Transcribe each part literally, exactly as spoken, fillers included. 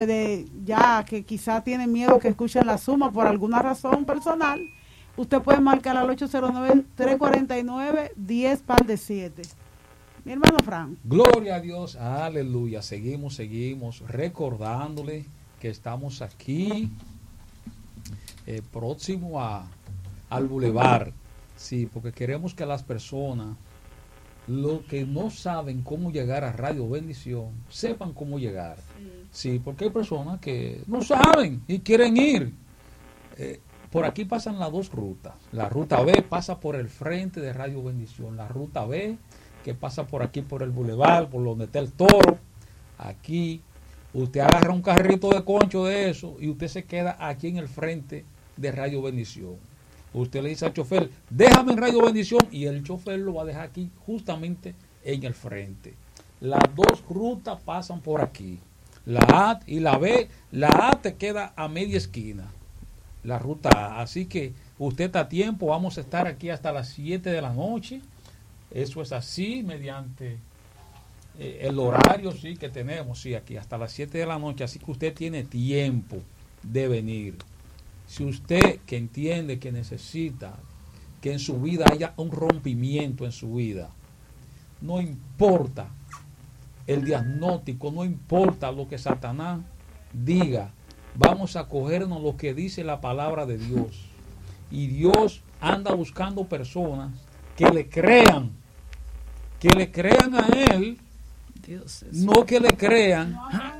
de ya que quizá tiene miedo que escuchen la suma por alguna razón personal, usted puede marcar al ocho cero nueve, tres cuatro nueve, diez par de siete. Mi hermano Fran. Gloria a Dios, aleluya. Seguimos, seguimos recordándole que estamos aquí eh, próximo a, al Boulevard. Sí, porque queremos que las personas, los que no saben cómo llegar a Radio Bendición, sepan cómo llegar. Sí, porque hay personas que no saben y quieren ir. Eh, por aquí pasan las dos rutas. La ruta B pasa por el frente de Radio Bendición. La ruta B, que pasa por aquí, por el Boulevard, por donde está el toro. Aquí, usted agarra un carrito de concho de eso y usted se queda aquí en el frente de Radio Bendición. Usted le dice al chofer, déjame en Radio Bendición, y el chofer lo va a dejar aquí justamente en el frente. Las dos rutas pasan por aquí, la A y la B. La A te queda a media esquina, la ruta A. Así que usted está a tiempo, vamos a estar aquí hasta las siete de la noche. Eso es así, mediante eh, el horario sí que tenemos, sí, aquí hasta las siete de la noche. Así que usted tiene tiempo de venir. Si usted que entiende que necesita que en su vida haya un rompimiento en su vida, no importa el diagnóstico, no importa lo que Satanás diga, vamos a cogernos lo que dice la palabra de Dios. Y Dios anda buscando personas que le crean, que le crean a Él, Dios es... no que le crean.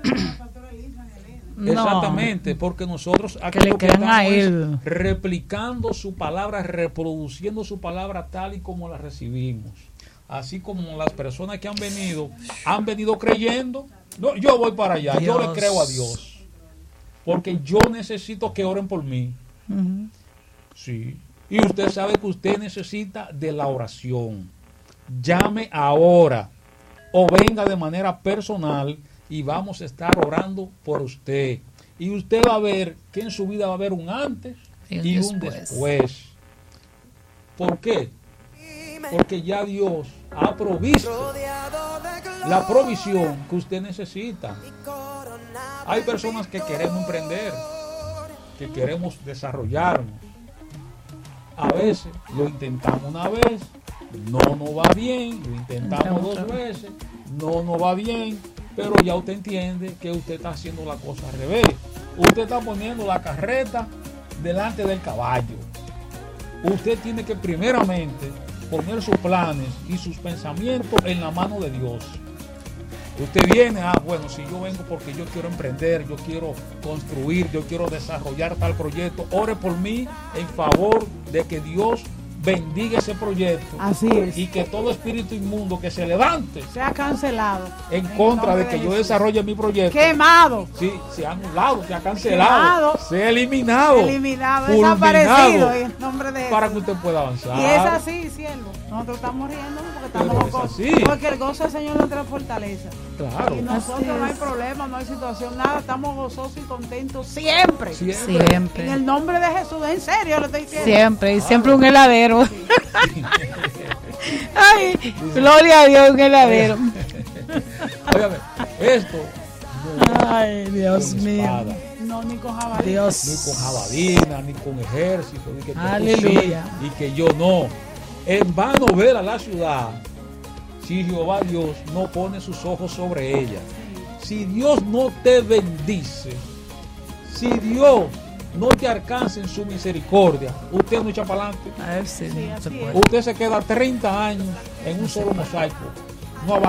No. Exactamente, porque nosotros aquí que le crean a él, replicando su palabra, reproduciendo su palabra tal y como la recibimos. Así como las personas que han venido, han venido creyendo. No, yo voy para allá, Dios. Yo le creo a Dios, porque yo necesito que oren por mí. Uh-huh. Sí. Y usted sabe que usted necesita de la oración. Llame ahora o venga de manera personal y vamos a estar orando por usted. Y usted va a ver que en su vida va a haber un antes y, y un después. ¿Por qué? Porque ya Dios ha provisto la provisión que usted necesita. Hay personas que queremos emprender, que queremos desarrollarnos. A veces lo intentamos una vez, no nos va bien, lo intentamos dos veces, no nos va bien. Pero ya usted entiende que usted está haciendo la cosa al revés. Usted está poniendo la carreta delante del caballo. Usted tiene que primeramente poner sus planes y sus pensamientos en la mano de Dios. Usted viene, ah, bueno, si yo vengo porque yo quiero emprender, yo quiero construir, yo quiero desarrollar tal proyecto, ore por mí en favor de que Dios bendiga ese proyecto. Así es. Y que todo espíritu inmundo que se levante sea cancelado en contra de que yo desarrolle mi proyecto. Quemado. Sí, se ha anulado, se ha cancelado, se ha eliminado. Eliminado, desaparecido en nombre de para que usted pueda avanzar. Y es así, siervo. Nosotros estamos riendo porque estamos es así. Porque el gozo del Señor es nuestra fortaleza. Claro. Y nosotros no hay problema, no hay situación, nada, estamos gozosos y contentos siempre. Siempre. siempre. En el nombre de Jesús, en serio lo estoy diciendo. Siempre, y claro. Siempre un heladero. Sí. Ay, sí. Gloria a Dios, un heladero. Óyame, esto no, ay, Dios mío. Espada. No, ni con jabalina. Dios. Ni con jabalina, ni con ejército, ni que aleluya. Sí, y que yo no. En vano ver a la ciudad si Jehová Dios no pone sus ojos sobre ella. Si Dios no te bendice, si Dios no te alcanza en su misericordia, usted no echa para adelante. A ver si sí, se usted se queda treinta años en un solo mosaico, no avanza.